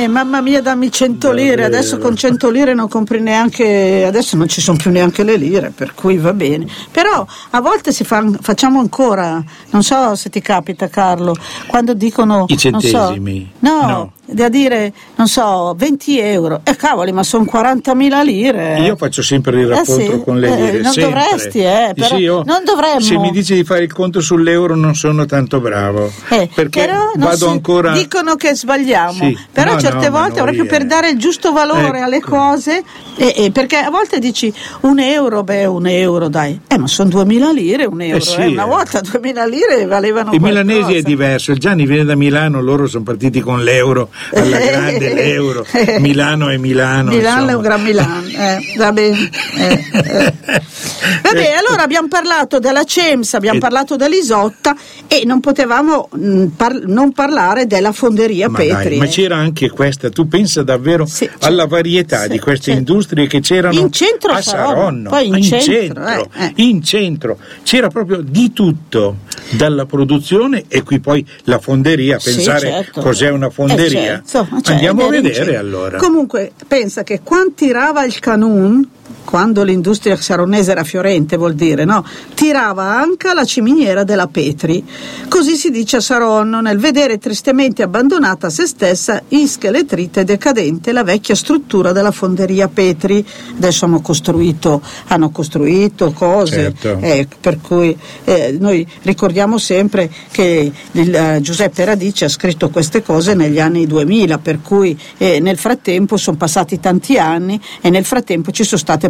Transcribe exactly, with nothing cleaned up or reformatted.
me, mamma mia, dammi cento lire, adesso con cento lire non compri neanche, adesso non ci sono più neanche le lire, per cui va bene. Però a volte si fa, facciamo ancora, non so se ti capita Carlo, quando dicono i centesimi. Non so, no, no. da dire, non so, venti euro, e eh, cavoli, ma sono quarantamila lire. Io faccio sempre il rapporto eh sì, con le lire. Eh, non sempre. dovresti, eh, però, sì, io, non dovremmo. Se mi dici di fare il conto sull'euro non sono tanto bravo, eh, perché però vado si, ancora. Dicono che sbagliamo, sì, però no, certe no, volte proprio è... per dare il giusto valore ecco. alle cose, eh, eh, perché a volte dici un euro, beh un euro dai, eh ma sono duemila lire un euro, eh sì, eh, una volta duemila lire valevano i qualcosa. Milanesi è diverso, il Gianni viene da Milano, loro sono partiti con l'euro alla grande, l'euro, Milano è Milano. Milano insomma. è un gran Milano, eh, va bene. Eh, eh. Vabbè, allora abbiamo parlato della CEMS, abbiamo e... parlato dell'Isotta e non potevamo mh, par- non parlare della fonderia ma Petri. Dai, ma c'era anche questa, tu pensa davvero sì, alla varietà sì, di queste sì. industrie che c'erano in centro a Saronno, poi in, in centro, centro, eh, eh. in centro c'era proprio di tutto, dalla produzione e qui poi la fonderia, pensare sì, certo. cos'è una fonderia, eh, certo. cioè, andiamo a vedere allora. Comunque pensa che quando tirava il canun, quando l'industria saronese era fiorente vuol dire, no? Tirava anche la ciminiera della Petri, così si dice a Saronno, nel vedere tristemente abbandonata a se stessa, ischeletrita e decadente la vecchia struttura della fonderia Petri. Adesso hanno costruito, hanno costruito cose, certo. eh, per cui eh, noi ricordiamo sempre che il, uh, Giuseppe Radice ha scritto queste cose negli anni duemila, per cui eh, nel frattempo sono passati tanti anni e nel frattempo ci sono state